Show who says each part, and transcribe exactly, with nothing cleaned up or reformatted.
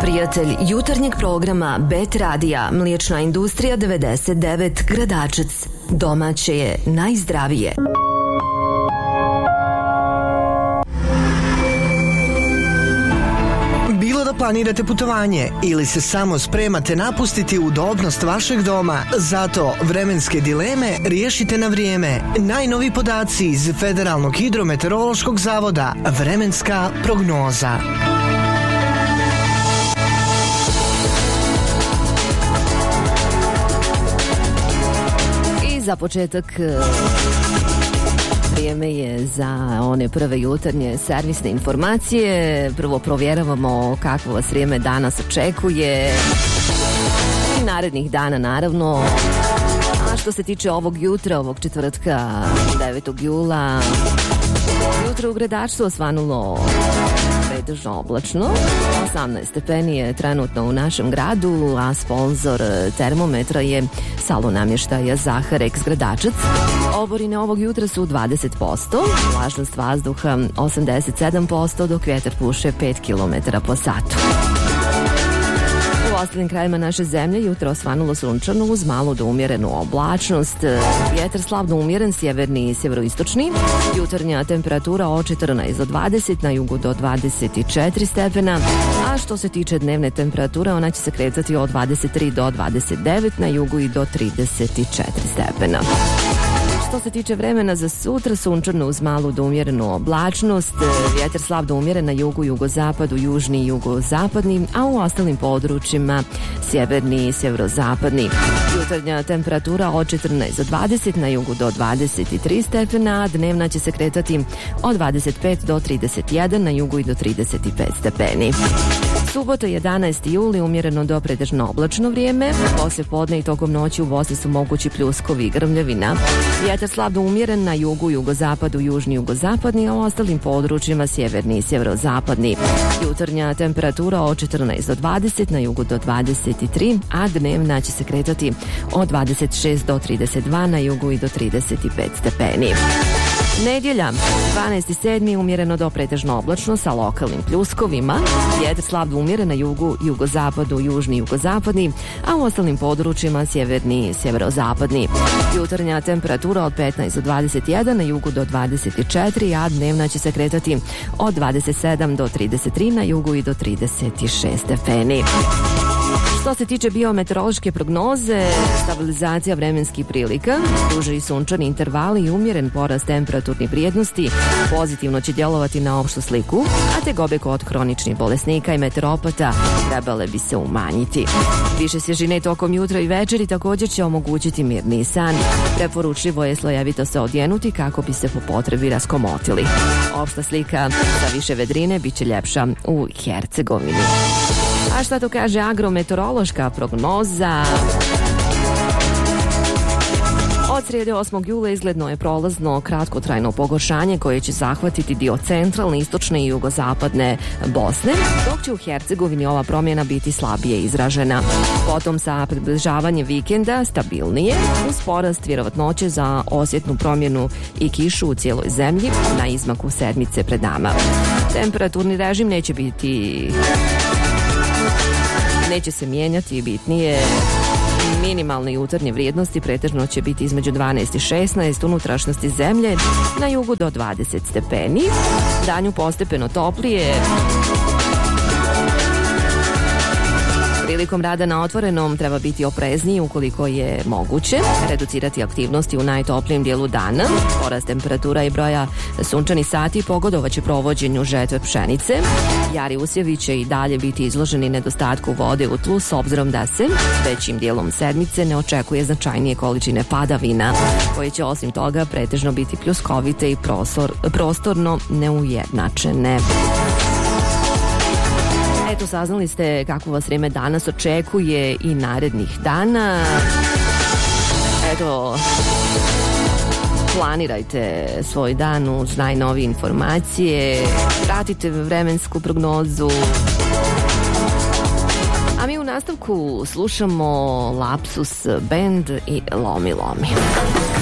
Speaker 1: Prijatelj jutarnjeg programa Bet Radija, Mliječna industrija devedeset devet Gradačac. Domaće je najzdravije.
Speaker 2: Bilo da planirate putovanje ili se samo spremate napustiti udobnost vašeg doma, zato vremenske dileme riješite na vrijeme. Najnovi podaci iz Federalnog hidrometeorološkog zavoda. Vremenska prognoza.
Speaker 3: Za početak vrijeme je za one prve jutarnje servisne informacije. Prvo provjeravamo kakvo vas vrijeme danas očekuje i narednih dana naravno. A što se tiče ovog jutra, ovog četvrtka devetog jula, jutro u Gradačcu osvanulo pretežno oblačno. osamnaest stepeni je trenutno u našem gradu, a sponzor termometra je salon namještaja Zaharex Gradačac. Oborine ovog jutra su dvadeset posto, vlažnost vazduha osamdeset sedam posto, dok vjetar puše pet kilometara po satu. U ostalim krajima naše zemlje jutro osvanulo sunčano uz malu do umjerenu oblačnost. Vjetar slabno umjeren, sjeverni i sjeveroistočni. Jutarnja temperatura od četrnaest do dvadeset, na jugu do dvadeset četiri stepena. A što se tiče dnevne temperature, ona će se kretati od dvadeset tri do dvadeset devet, na jugu i do trideset četiri stepena. Što se tiče vremena za sutra, sunčano uz malu do umjerenu oblačnost, vjetar slab do umjeren na jugu, jugozapadu, južni i jugozapadni, a u ostalim područjima sjeverni i sjeverozapadni. Jutarnja temperatura od četrnaest do dvadeset, na jugu do dvadeset tri stepena, a dnevna će se kretati od dvadeset pet do trideset jedan, na jugu i do trideset pet stepeni. Subota jedanaesti juli, umjereno do pretežno oblačno vrijeme. Poslije podne i tokom noći u Bosni su mogući pljuskovi i grmljavina. Vjetar slabno umjeren na jugu, jugozapadu, južni, jugozapadni, a u ostalim područjima sjeverni i sjeverozapadni. Jutarnja temperatura od četrnaest do dvadeset, na jugu do dvadeset tri, a dnevna će se kretati od dvadeset šest do trideset dva, na jugu i do trideset pet stepeni. Nedjelja, dvanaesti sedmi umjereno do pretežno oblačno sa lokalnim pljuskovima. Vjetar slab umjeren na jugu, jugozapadu, južni, jugozapadni, a u ostalim područjima sjeverni i sjeverozapadni. Jutarnja temperatura od petnaest do dvadeset jedan, na jugu do dvadeset četiri, a dnevna će se kretati od dvadeset sedam do trideset tri, na jugu i do trideset šest stepeni. Što se tiče biometeorološke prognoze, stabilizacija vremenskih prilika, duže i sunčani intervali i umjeren porast temperaturnih vrijednosti pozitivno će djelovati na opštu sliku, a tegobe kod hroničnih bolesnika i meteoropata trebale bi se umanjiti. Više svježine tokom jutra i večeri također će omogućiti mirni san. Preporučljivo je slojevito se odjenuti kako bi se po potrebi raskomotili. Opšta slika sa više vedrine bit će ljepša u Hercegovini. A šta to kaže agrometeorološka prognoza? Od srijede osmog jula izgledno je prolazno kratkotrajno pogoršanje koje će zahvatiti dio centralne, istočne i jugozapadne Bosne, dok će u Hercegovini ova promjena biti slabije izražena. Potom sa približavanjem vikenda stabilnije, uz porast vjerovatnoće za osjetnu promjenu i kišu u cijeloj zemlji na izmaku sedmice pred nama. Temperaturni režim neće biti... Neće se mijenjati bitnije. Minimalne jutarnje vrijednosti pretežno će biti između dvanaest i šesnaest, unutrašnjosti zemlje na jugu do dvadeset stepeni. Danju postepeno toplije. Prilikom rada na otvorenom treba biti oprezniji ukoliko je moguće, reducirati aktivnosti u najtoplijem dijelu dana. Porast temperatura i broja sunčanih sati pogodovat će provođenju žetve pšenice. Jari usjevi će i dalje biti izloženi nedostatku vode u tlu s obzirom da se većim dijelom sedmice ne očekuje značajnije količine padavina, koje će osim toga pretežno biti pljuskovite i prostor, prostorno neujednačene. Eto, saznali ste kako vas vrijeme danas očekuje i narednih dana. Eto, planirajte svoj dan uz najnovije informacije, pratite vremensku prognozu. A mi u nastavku slušamo Lapsus Band i Lomi Lomi.